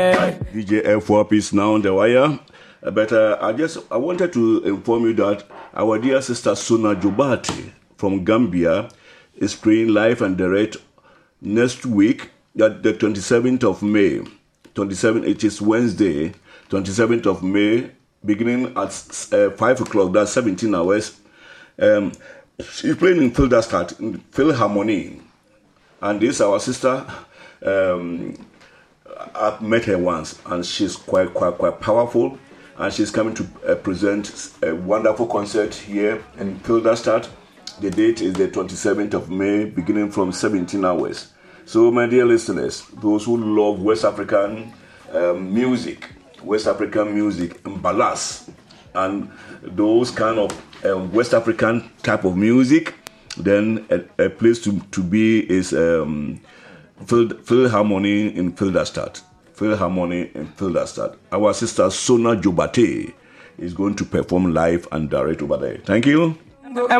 DJ F4 is now on the wire. But I wanted to inform you that our dear sister Sona Jobate from Gambia is playing live and direct next week, at the 27th of May. It is Wednesday, 27th of May, beginning at 5 o'clock, that's 17 hours. She's playing in Filderstadt, in Philharmonie. And this is our sister. I've met her once, and she's quite powerful. And she's coming to present a wonderful concert here in Filderstadt. The date is the 27th of May, beginning from 17 hours. So, my dear listeners, those who love West African music, ballads, and those kind of West African type of music, then a place to be is Philharmonie in Filderstadt. Our sister Sona Jobate is going to perform live and direct over there. Thank you.